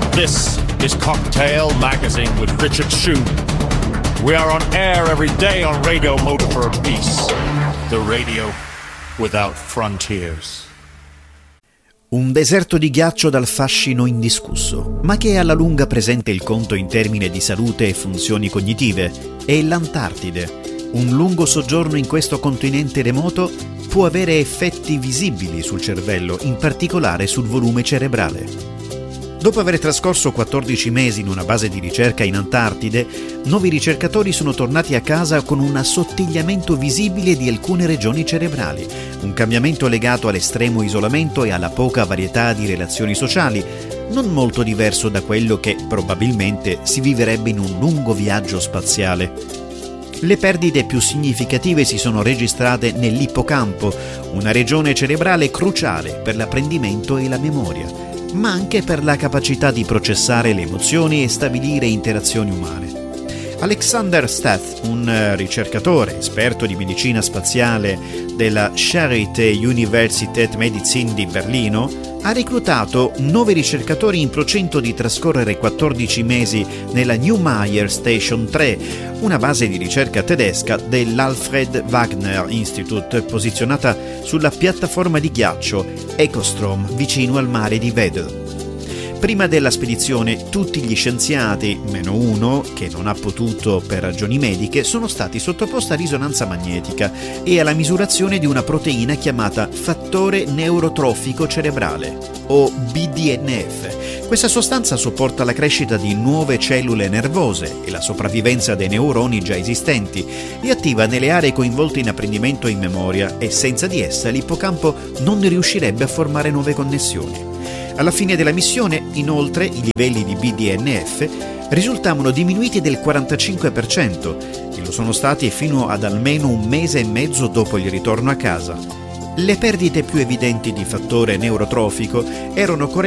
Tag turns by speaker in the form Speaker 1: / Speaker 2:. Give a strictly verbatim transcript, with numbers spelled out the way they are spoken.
Speaker 1: This is Cocktail Magazine with Richard Shue. We are on air every day on Radio Motor for Peace. The radio without frontiers.
Speaker 2: Un deserto di ghiaccio dal fascino indiscusso, ma che alla lunga presenta il conto in termini di salute e funzioni cognitive, è l'Antartide. Un lungo soggiorno in questo continente remoto può avere effetti visibili sul cervello, in particolare sul volume cerebrale. Dopo aver trascorso quattordici mesi in una base di ricerca in Antartide, nuovi ricercatori sono tornati a casa con un assottigliamento visibile di alcune regioni cerebrali, un cambiamento legato all'estremo isolamento e alla poca varietà di relazioni sociali, non molto diverso da quello che probabilmente si vivrebbe in un lungo viaggio spaziale. Le perdite più significative si sono registrate nell'ippocampo, una regione cerebrale cruciale per l'apprendimento e la memoria, ma anche per la capacità di processare le emozioni e stabilire interazioni umane. Alexander Stath, un ricercatore esperto di medicina spaziale della Charité Universität Medizin di Berlino, ha reclutato nove ricercatori in procinto di trascorrere quattordici mesi nella Neumayer Station tre, una base di ricerca tedesca dell'Alfred Wagner Institute, posizionata sulla piattaforma di ghiaccio Ecostrom, vicino al mare di Wedel. Prima della spedizione, tutti gli scienziati, meno uno, che non ha potuto per ragioni mediche, sono stati sottoposti a risonanza magnetica e alla misurazione di una proteina chiamata fattore neurotrofico cerebrale, o B D N F. Questa sostanza supporta la crescita di nuove cellule nervose e la sopravvivenza dei neuroni già esistenti e attiva nelle aree coinvolte in apprendimento e in memoria, e senza di essa l'ippocampo non riuscirebbe a formare nuove connessioni. Alla fine della missione, inoltre, i livelli di B D N F risultavano diminuiti del quarantacinque per cento e lo sono stati fino ad almeno un mese e mezzo dopo il ritorno a casa. Le perdite più evidenti di fattore neurotrofico erano correlate